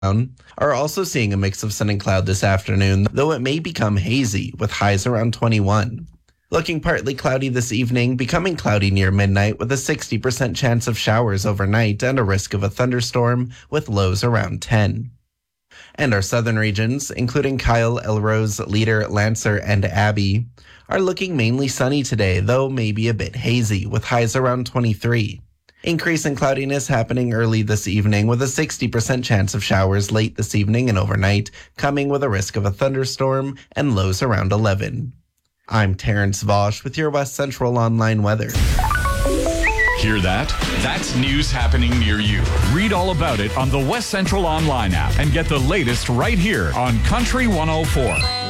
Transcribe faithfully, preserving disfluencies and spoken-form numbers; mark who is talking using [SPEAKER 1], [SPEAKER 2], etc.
[SPEAKER 1] are also seeing a mix of sun and cloud this afternoon, though it may become hazy with highs around twenty-one. Looking partly cloudy this evening, becoming cloudy near midnight with a sixty percent chance of showers overnight and a risk of a thunderstorm with lows around ten. And our southern regions, including Kyle, Elrose, Leader, Lancer, and Abbey, are looking mainly sunny today, though maybe a bit hazy with highs around twenty-three. Increase in cloudiness happening early this evening with a sixty percent chance of showers late this evening and overnight, coming with a risk of a thunderstorm and lows around eleven. I'm Terrence Vosch with your West Central Online weather.
[SPEAKER 2] Hear that? That's news happening near you. Read all about it on the West Central Online app and get the latest right here on Country one oh four.